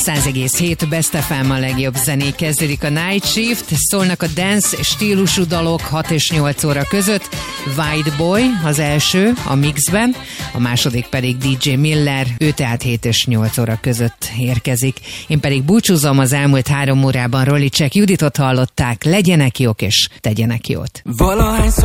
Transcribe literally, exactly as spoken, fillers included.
száz egész hét Best ef em, a legjobb zenék, kezdődik a Night Shift, szólnak a dance stílusú dalok hat és nyolc óra között. White Boy az első a mixben, a második pedig dé dzsé Miller, ő tehát hét és nyolc óra között érkezik. Én pedig búcsúzom, az elmúlt három órában Rolicek Juditot hallották, legyenek jók és tegyenek jót. Valahányszor